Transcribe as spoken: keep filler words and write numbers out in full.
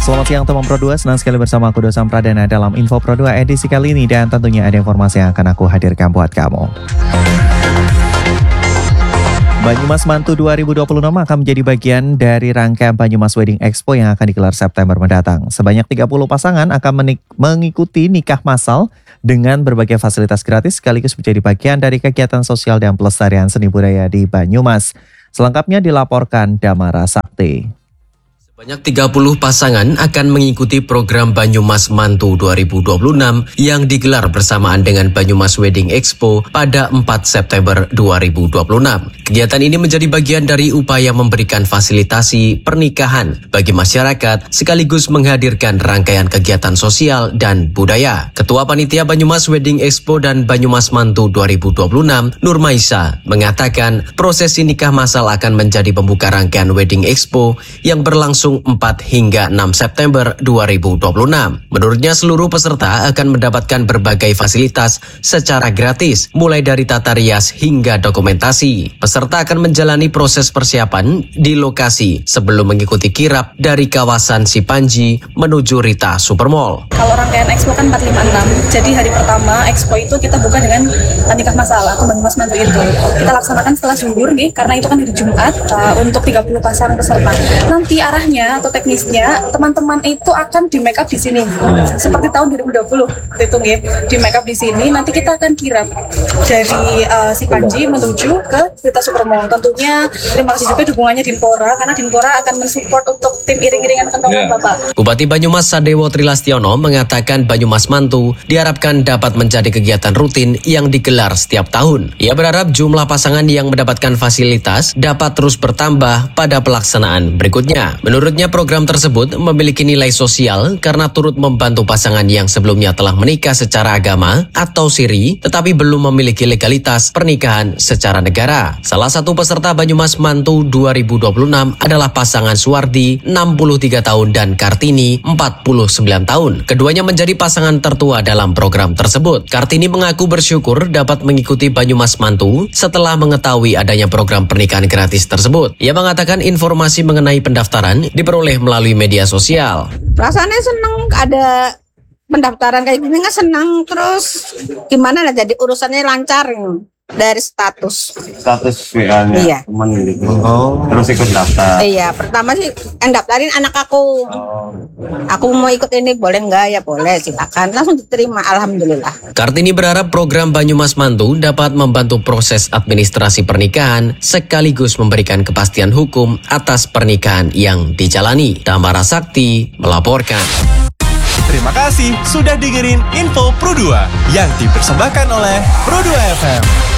Selamat siang teman Pro dua, senang sekali bersama aku Dosam Pradana dalam Info Pro dua edisi kali ini. Dan tentunya ada informasi yang akan aku hadirkan buat kamu. Banyumas Mantu dua ribu dua puluh enam akan menjadi bagian dari rangkaian Banyumas Wedding Expo yang akan digelar September mendatang. Sebanyak tiga puluh pasangan akan menik- mengikuti nikah massal dengan berbagai fasilitas gratis sekaligus menjadi bagian dari kegiatan sosial dan pelestarian seni budaya di Banyumas. Selengkapnya dilaporkan Damara Sakti. Banyak tiga puluh pasangan akan mengikuti program Banyumas Mantu dua ribu dua puluh enam yang digelar bersamaan dengan Banyumas Wedding Expo pada empat September dua ribu dua puluh enam. Kegiatan ini menjadi bagian dari upaya memberikan fasilitasi pernikahan bagi masyarakat sekaligus menghadirkan rangkaian kegiatan sosial dan budaya. Ketua Panitia Banyumas Wedding Expo dan Banyumas Mantu dua ribu dua puluh enam, Nur Maisa, mengatakan prosesi nikah massal akan menjadi pembuka rangkaian Wedding Expo yang berlangsung empat hingga enam September dua ribu dua puluh enam. Menurutnya seluruh peserta akan mendapatkan berbagai fasilitas secara gratis, mulai dari tata rias hingga dokumentasi. Peserta akan menjalani proses persiapan di lokasi sebelum mengikuti kirap dari kawasan Sipanji menuju Rita Supermall. Kalau rangkaian Expo kan empat lima enam, jadi hari pertama Expo itu kita buka dengan nikah massal atau Banyumas Mantu itu. Kita laksanakan setelah zuhur nih, karena itu kan hari Jumat uh, untuk tiga puluh pasangan peserta. Nanti arahnya atau teknisnya teman-teman itu akan di make up di sini seperti tahun dua ribu dua puluh itu nggih, di make up di sini. Nanti kita akan kirap dari uh, Sipanji menuju ke Rita Supermall. Tentunya terima kasih juga dukungannya Dinpora, karena Dinpora akan mensupport untuk tim iring-iringan kentongan yeah. Bapak. Bupati Banyumas Sadewo Trilastiono mengatakan Banyumas Mantu diharapkan dapat menjadi kegiatan rutin yang digelar setiap tahun. Ia berharap jumlah pasangan yang mendapatkan fasilitas dapat terus bertambah pada pelaksanaan berikutnya. Menurutnya program tersebut memiliki nilai sosial karena turut membantu pasangan yang sebelumnya telah menikah secara agama atau siri tetapi belum memiliki legalitas pernikahan secara negara. Salah satu peserta Banyumas Mantu dua ribu dua puluh enam adalah pasangan Suwardi enam puluh tiga tahun dan Kartini empat puluh sembilan tahun. Keduanya menjadi pasangan tertua dalam program tersebut. Kartini mengaku bersyukur dapat mengikuti Banyumas Mantu setelah mengetahui adanya program pernikahan gratis tersebut. Ia mengatakan informasi mengenai pendaftaran diperoleh melalui media sosial. Rasanya senang ada pendaftaran kayak gini, nggak senang terus gimana lah, jadi urusannya lancar dari status status V A-nya iya. Teman gitu. Oh. Terus ikut daftar. Iya, pertama sih yang daftarin anak aku. Oh. Aku mau ikut ini, boleh nggak? Ya boleh, silakan. Langsung diterima, alhamdulillah. Kartini berharap program Banyumas Mantu dapat membantu proses administrasi pernikahan sekaligus memberikan kepastian hukum atas pernikahan yang dijalani. Damara Sakti melaporkan. Terima kasih sudah dengerin Info Pro dua yang dipersembahkan oleh Pro dua F M.